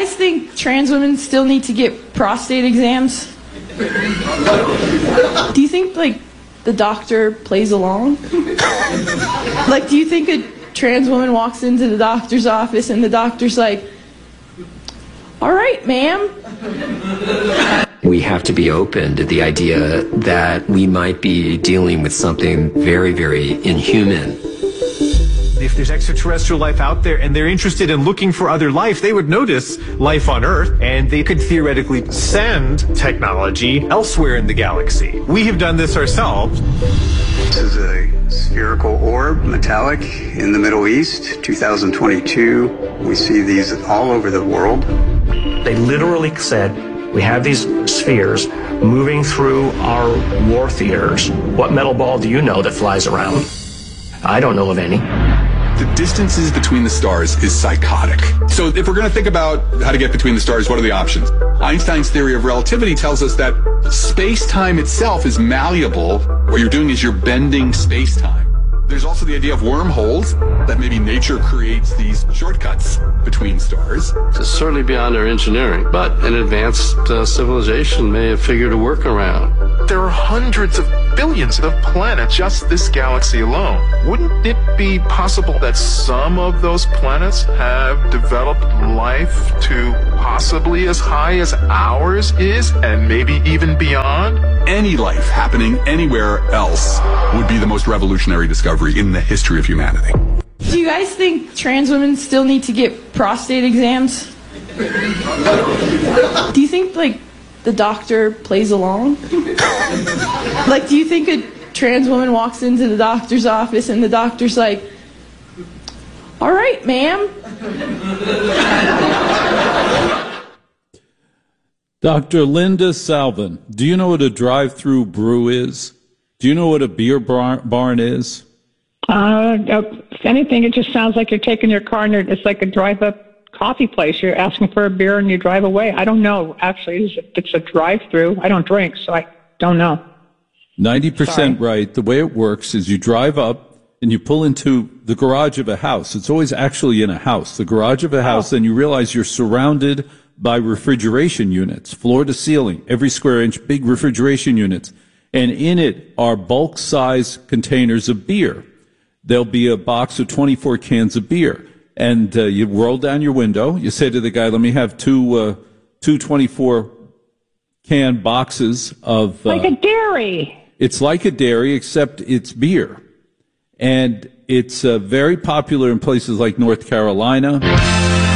guys think trans women still need to get prostate exams? Do you think, like, the doctor plays along? Like, do you think a trans woman walks into the doctor's office and the doctor's like, all right, ma'am? We have to be open to the idea that we might be dealing with something very, very inhuman. If there's extraterrestrial life out there and they're interested in looking for other life, they would notice life on Earth and they could theoretically send technology elsewhere in the galaxy. We have done this ourselves. This is a spherical orb, metallic, in the Middle East, 2022. We see these all over the world. They literally said, we have these spheres moving through our war theaters. What metal ball do you know that flies around? I don't know of any. The distances between the stars is psychotic. So if we're going to think about how to get between the stars, what are the options? Einstein's theory of relativity tells us that space-time itself is malleable. What you're doing is you're bending space-time. There's also the idea of wormholes, that maybe nature creates these shortcuts between stars. It's certainly beyond our engineering, but an advanced civilization may have figured a workaround. There are hundreds of billions of planets just this galaxy alone. Wouldn't it be possible that some of those planets have developed life to possibly as high as ours is, and maybe even beyond? Any life happening anywhere else would be the most revolutionary discovery in the history of humanity. Do you guys think trans women still need to get prostate exams? Do you think, like, the doctor plays along? Like, do you think a trans woman walks into the doctor's office and the doctor's like, all right, ma'am? Dr. Linda Salvin, do you know what a drive-through brew is? Do you know what a beer barn is? If anything, it just sounds like you're taking your car and it's like a drive-up coffee place. You're asking for a beer and you drive away. I don't know, actually. It's a drive-through. I don't drink, so I don't know. 90% right. The way it works is you drive up and you pull into the garage of a house. It's always actually in a house, the garage of a house, and you realize you're surrounded by refrigeration units, floor to ceiling, every square inch, big refrigeration units. And in it are bulk size containers of beer. There'll be a box of 24 cans of beer. And you roll down your window. You say to the guy, let me have two 24-can boxes of... like a dairy. It's like a dairy, except it's beer. And it's very popular in places like North Carolina.